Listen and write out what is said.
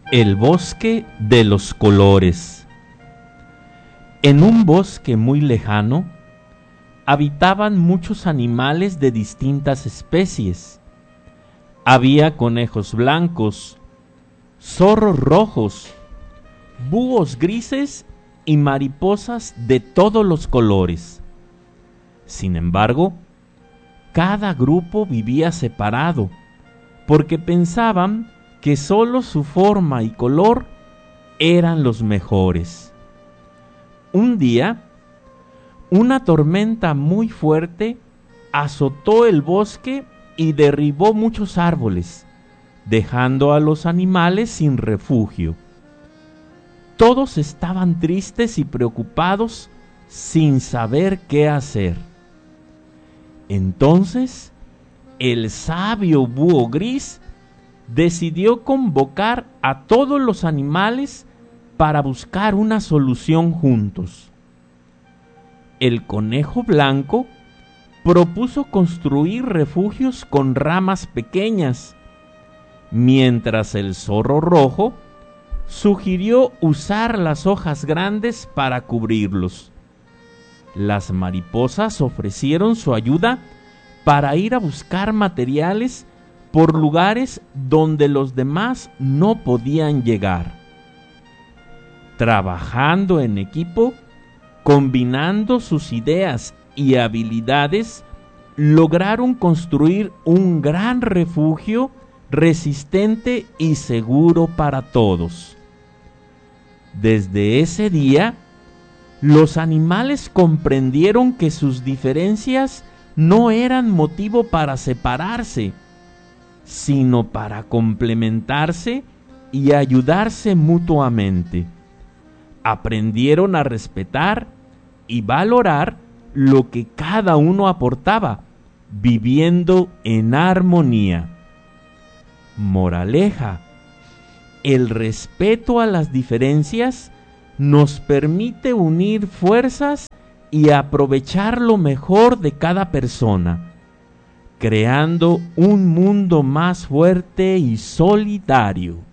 El bosque de los colores. En un bosque muy lejano habitaban muchos animales de distintas especies. Había conejos blancos, zorros rojos, búhos grises y mariposas de todos los colores. Sin embargo, cada grupo vivía separado, porque pensaban que solo su forma y color eran los mejores. Un día, una tormenta muy fuerte azotó el bosque y derribó muchos árboles, dejando a los animales sin refugio. Todos estaban tristes y preocupados, sin saber qué hacer. Entonces, el sabio búho gris decidió convocar a todos los animales para buscar una solución juntos. El conejo blanco propuso construir refugios con ramas pequeñas, mientras el zorro rojo sugirió usar las hojas grandes para cubrirlos. Las mariposas ofrecieron su ayuda para ir a buscar materiales por lugares donde los demás no podían llegar. Trabajando en equipo, combinando sus ideas y habilidades, lograron construir un gran refugio resistente y seguro para todos. Desde ese día, los animales comprendieron que sus diferencias no eran motivo para separarse, sino para complementarse y ayudarse mutuamente. Aprendieron a respetar y valorar lo que cada uno aportaba, viviendo en armonía. Moraleja: el respeto a las diferencias nos permite unir fuerzas y aprovechar lo mejor de cada persona, creando un mundo más fuerte y solidario.